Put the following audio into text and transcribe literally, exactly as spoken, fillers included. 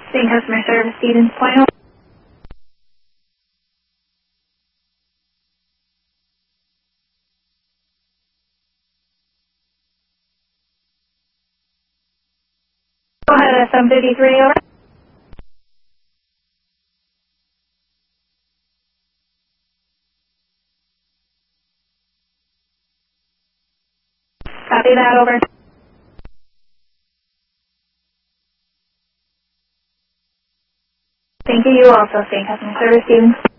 Same customer service, Stevens Point. Go ahead, S M fifty-three, over. Copy that, over. Thank you, you also, same customer service, Stevens.